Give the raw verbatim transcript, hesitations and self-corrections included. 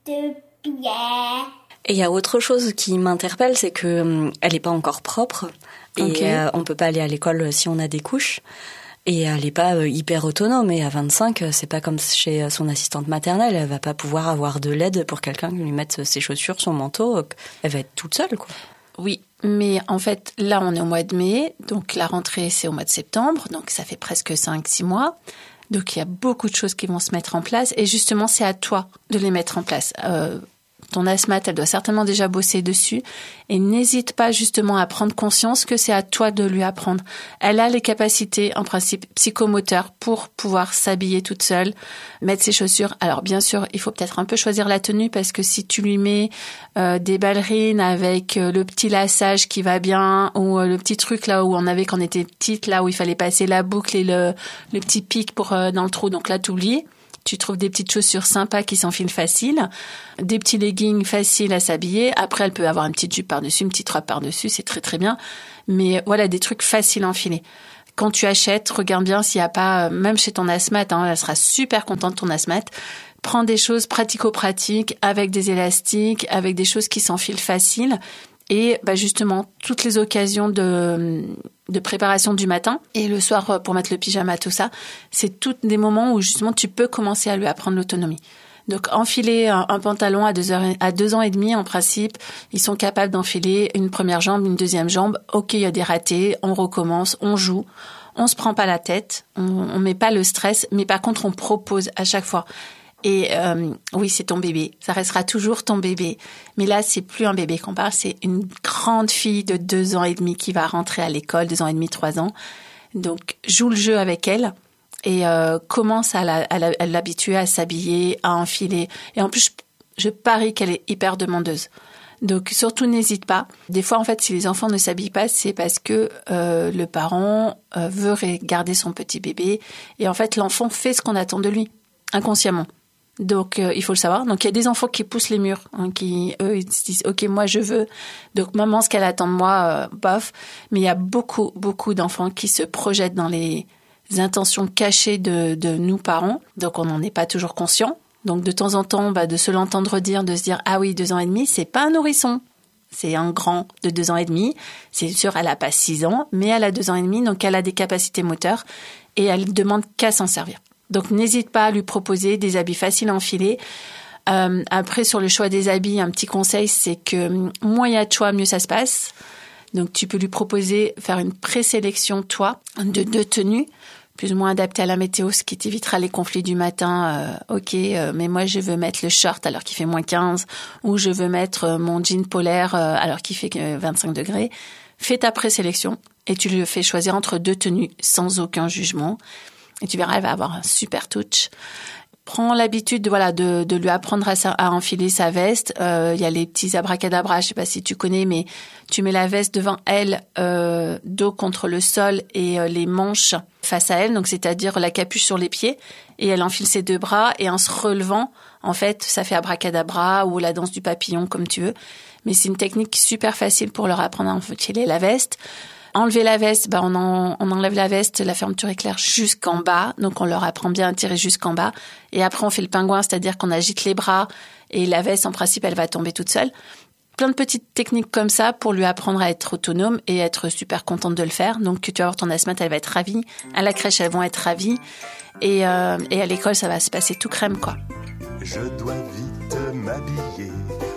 de pierre. Et il y a autre chose qui m'interpelle, c'est que hum, elle est pas encore propre et Okay. euh, on peut pas aller à l'école si on a des couches. Et elle est pas euh, hyper autonome. Et à vingt-cinq, c'est pas comme chez son assistante maternelle. Elle va pas pouvoir avoir de l'aide pour quelqu'un qui lui mette ses chaussures, son manteau. Elle va être toute seule, quoi. Oui, mais en fait, là, on est au mois de mai, donc la rentrée, c'est au mois de septembre, donc ça fait presque cinq six mois. Donc, il y a beaucoup de choses qui vont se mettre en place, et justement, c'est à toi de les mettre en place. Euh, ton asthmate, elle doit certainement déjà bosser dessus, et n'hésite pas justement à prendre conscience que c'est à toi de lui apprendre. Elle a les capacités, en principe, psychomoteurs pour pouvoir s'habiller toute seule, mettre ses chaussures. Alors, bien sûr, il faut peut-être un peu choisir la tenue, parce que si tu lui mets euh, des ballerines avec euh, le petit laçage qui va bien, ou euh, le petit truc là où on avait quand on était petite, là où il fallait passer la boucle et le, le petit pic pour euh, dans le trou, donc là, t'oublies. Tu trouves des petites chaussures sympas qui s'enfilent facile, des petits leggings faciles à s'habiller. Après, elle peut avoir une petite jupe par-dessus, une petite robe par-dessus, c'est très très bien. Mais voilà, des trucs faciles à enfiler. Quand tu achètes, regarde bien s'il n'y a pas, même chez ton asthmate, hein, elle sera super contente de ton asthmate. Prends des choses pratico-pratiques, avec des élastiques, avec des choses qui s'enfilent facile. Et bah justement, toutes les occasions de, de préparation du matin et le soir pour mettre le pyjama, tout ça, c'est tous des moments où justement tu peux commencer à lui apprendre l'autonomie. Donc enfiler un, un pantalon à deux heures, à deux ans et demi, en principe, ils sont capables d'enfiler une première jambe, une deuxième jambe. Ok, il y a des ratés, on recommence, on joue, on se prend pas la tête, on, on met pas le stress, mais par contre on propose à chaque fois. Et euh, oui, c'est ton bébé, ça restera toujours ton bébé. Mais là, c'est plus un bébé qu'on parle, c'est une grande fille de deux ans et demi qui va rentrer à l'école, deux ans et demi, trois ans. Donc, joue le jeu avec elle et euh, commence à, la, à, la, à l'habituer à s'habiller, à enfiler. Et en plus, je, je parie qu'elle est hyper demandeuse. Donc, surtout, n'hésite pas. Des fois, en fait, si les enfants ne s'habillent pas, c'est parce que euh, le parent euh, veut garder son petit bébé. Et en fait, l'enfant fait ce qu'on attend de lui, inconsciemment. Donc, euh, il faut le savoir. Donc, il y a des enfants qui poussent les murs, hein, qui, eux, ils se disent, OK, moi, je veux. Donc, maman, ce qu'elle attend de moi, euh, bof. Mais il y a beaucoup, beaucoup d'enfants qui se projettent dans les intentions cachées de, de nous, parents. Donc, on n'en est pas toujours conscient. Donc, de temps en temps, bah, de se l'entendre dire, de se dire, ah oui, deux ans et demi, c'est pas un nourrisson. C'est un grand de deux ans et demi. C'est sûr, elle a pas six ans, mais elle a deux ans et demi, donc elle a des capacités moteurs et elle demande qu'à s'en servir. Donc, n'hésite pas à lui proposer des habits faciles à enfiler. Euh, après, sur le choix des habits, un petit conseil, c'est que moins il y a de choix, mieux ça se passe. Donc, tu peux lui proposer, faire une présélection, toi, de deux tenues, plus ou moins adaptées à la météo, ce qui t'évitera les conflits du matin. Euh, ok, euh, mais moi, je veux mettre le short alors qu'il fait moins quinze, ou je veux mettre euh, mon jean polaire euh, alors qu'il fait vingt-cinq degrés. Fais ta présélection et tu lui fais choisir entre deux tenues sans aucun jugement. Et tu verras, elle va avoir un super touch. Prends l'habitude de, voilà, de, de lui apprendre à, à enfiler sa veste. Euh, il y a les petits abracadabras, je sais pas si tu connais, mais tu mets la veste devant elle, euh, dos contre le sol et euh, les manches face à elle, donc c'est-à-dire la capuche sur les pieds. Et elle enfile ses deux bras et en se relevant, en fait, ça fait abracadabra ou la danse du papillon, comme tu veux. Mais c'est une technique super facile pour leur apprendre à enfiler la veste. Enlever la veste, bah on, en, on enlève la veste, la fermeture éclair jusqu'en bas. Donc, on leur apprend bien à tirer jusqu'en bas. Et après, on fait le pingouin, c'est-à-dire qu'on agite les bras et la veste, en principe, elle va tomber toute seule. Plein de petites techniques comme ça pour lui apprendre à être autonome et être super contente de le faire. Donc, tu vas voir ton asthmate, elle va être ravie. À la crèche, elles vont être ravies. Et, euh, et à l'école, ça va se passer tout crème, quoi. Je dois vite m'habiller